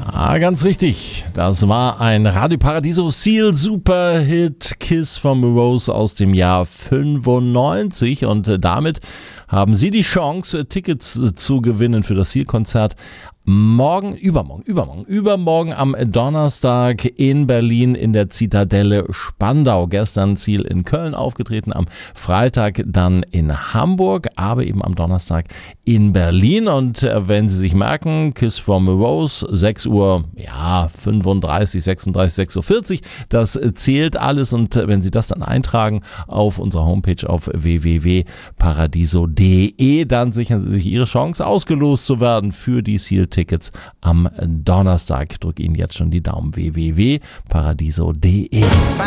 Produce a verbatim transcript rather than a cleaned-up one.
Ah, ganz richtig. Das war ein Radio Paradiso Seal Superhit Kiss from a Rose aus dem Jahr fünfundneunzig und damit haben Sie die Chance, Tickets zu gewinnen für das Seal-Konzert morgen, übermorgen, übermorgen, übermorgen am Donnerstag in Berlin in der Zitadelle Spandau. Gestern Seal in Köln aufgetreten, am Freitag dann in Hamburg, aber eben am Donnerstag in Berlin. Und wenn Sie sich merken, Kiss from a Rose, sechs Uhr, ja, fünfunddreißig, sechsunddreißig, sechs Uhr vierzig, das zählt alles. Und wenn Sie das dann eintragen auf unserer Homepage auf w w w punkt paradiso punkt d e, dann sichern Sie sich Ihre Chance, ausgelost zu werden für die Seal-Tickets am Donnerstag. Ich drücke Ihnen jetzt schon die Daumen. w w w punkt paradiso punkt d e.